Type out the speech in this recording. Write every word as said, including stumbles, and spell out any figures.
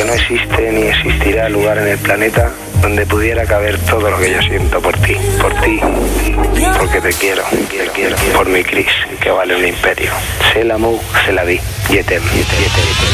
que no existe ni existirá lugar en el planeta donde pudiera caber todo lo que yo siento por ti, por ti, porque te quiero, te quiero, por mi Cris, que vale un imperio. C'est l'amour, c'est la vie, y etem, y etem, y etem.